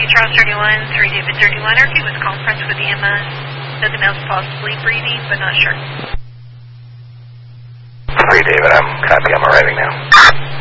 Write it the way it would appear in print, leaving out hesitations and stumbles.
Charles 31, 3 David 31, RP with conference with Emma. Said the male's possibly breathing, but not sure. 3 David, I'm copy, I'm arriving now.